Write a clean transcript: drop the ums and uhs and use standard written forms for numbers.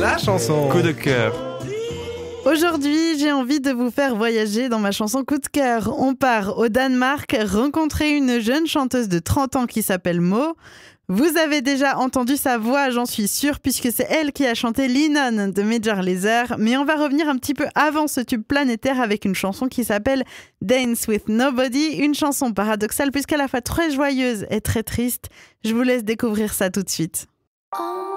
la chanson coup de cœur. Aujourd'hui, j'ai envie de vous faire voyager dans ma chanson coup de cœur. On part au Danemark rencontrer une jeune chanteuse de 30 ans qui s'appelle Mo. Vous avez déjà entendu sa voix, j'en suis sûre, puisque c'est elle qui a chanté Linon de Major Lazer. Mais on va revenir un petit peu avant ce tube planétaire avec une chanson qui s'appelle Dance with Nobody, une chanson paradoxale puisqu'à la fois très joyeuse et très triste. Je vous laisse découvrir ça tout de suite.